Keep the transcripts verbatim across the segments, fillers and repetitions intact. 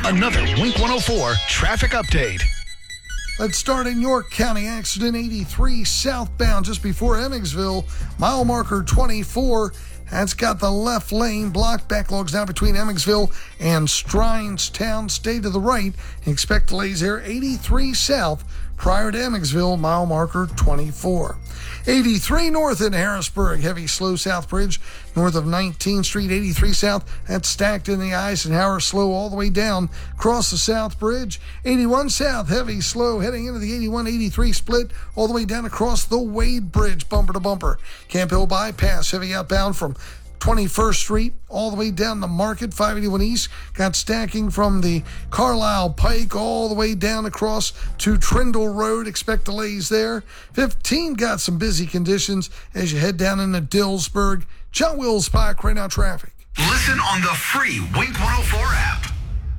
Another Wink one oh four traffic update. Let's start in York County. Accident eighty-three southbound just before Emmetsville. Mile marker twenty-four. That's got the left lane blocked. Backlogs now between Emmetsville and Strinestown. Stay to the right. Expect delays there. eighty-three south prior to Emmetsville. Mile marker twenty-four. eighty-three north in Harrisburg. Heavy slow South Bridge north of nineteenth Street. eighty-three south. That's stacked in the Eisenhower. Slow all the way down across the South Bridge. eighty-one south. Heavy slow heading into the eighty-one eighty-three split all the way down across the Wade Bridge. Bumper to bumper. Camp Hill bypass. Heavy outbound from twenty-first Street all the way down the Market. five eighty-one East got stacking from the Carlisle Pike all the way down across to Trindle Road. Expect delays there. fifteen got some busy conditions as you head down into Dillsburg. John Wills Pike, right now traffic. Listen on the free Wink one oh four app.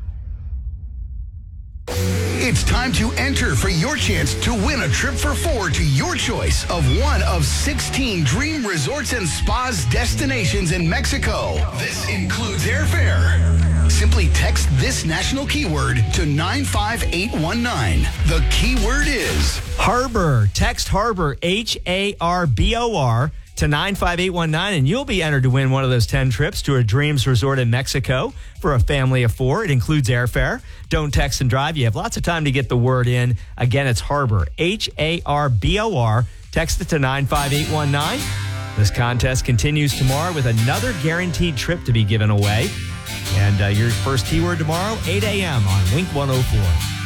It's time to enter for your chance to win a trip for four to your choice of one of sixteen dream resorts and spas destinations in Mexico. This includes airfare. Simply text this national keyword to nine five eight one nine. The keyword is Harbor. Text Harbor, H A R B O R, to nine five eight one nine, and you'll be entered to win one of those ten trips to a Dreams Resort in Mexico for a family of four. It includes airfare. Don't text and drive. You have lots of time to get the word in. Again, it's Harbor, H A R B O R. Text it to nine five eight one nine. This contest continues tomorrow with another guaranteed trip to be given away. And uh, your first keyword tomorrow, eight a.m. on Wink one oh four.